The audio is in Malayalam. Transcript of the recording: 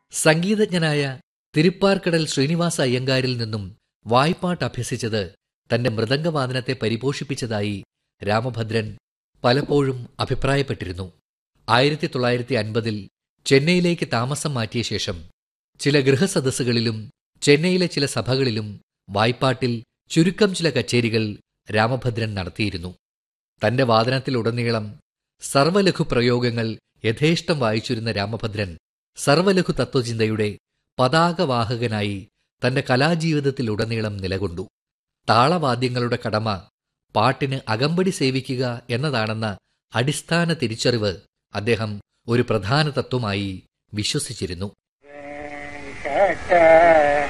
സംഗീതജ്ഞനായ തിരുപ്പാർക്കടൽ ശ്രീനിവാസ അയ്യങ്കാരിൽ നിന്നും വായ്പാട്ട് അഭ്യസിച്ചത് തന്റെ മൃദംഗവാദനത്തെ പരിപോഷിപ്പിച്ചതായി രാമഭദ്രൻ പലപ്പോഴും അഭിപ്രായപ്പെട്ടിരുന്നു. 1950 ചെന്നൈയിലേക്ക് താമസം മാറ്റിയ ശേഷം ചില ഗൃഹസദസ്സുകളിലും ചെന്നൈയിലെ ചില സഭകളിലും വായ്പാട്ടിൽ ചുരുക്കം ചില കച്ചേരികൾ രാമഭദ്രൻ നടത്തിയിരുന്നു. തന്റെ വാദനത്തിലുടനീളം സർവലഘു പ്രയോഗങ്ങൾ യഥേഷ്ടം വായിച്ചിരുന്ന രാമഭദ്രൻ സർവലഘു തത്വചിന്തയുടെ പതാകവാഹകനായി തന്റെ കലാജീവിതത്തിലുടനീളം നിലകൊണ്ടു. താളവാദ്യങ്ങളുടെ കടമ പാട്ടിന് അകമ്പടി സേവിക്കുക എന്നതാണെന്ന അടിസ്ഥാന തിരിച്ചറിവ് അദ്ദേഹം ഒരു പ്രധാന തത്വമായി വിശ്വസിച്ചിരുന്നു.